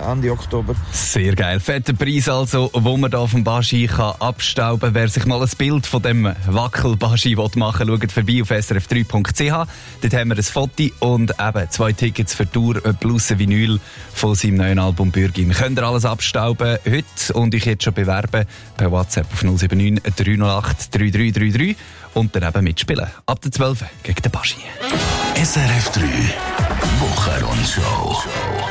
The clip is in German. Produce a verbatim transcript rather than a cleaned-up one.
Ende Oktober. Sehr geil. Fetter Preis also, wo man da vom Baschi kann abstauben kann. Wer sich mal ein Bild von dem Wackel-Baschi machen will, schaut vorbei auf s r f drei punkt c h. Dort haben wir ein Foto und eben zwei Tickets für die Tour plus ein Vinyl von seinem neuen Album Bürgin. Könnt ihr alles abstauben heute und ich jetzt schon bewerben per WhatsApp auf null sieben neun drei null acht drei drei drei drei und dann eben mitspielen. Ab der zwölf gegen den Baschi. S R F drei Wochenrundschau.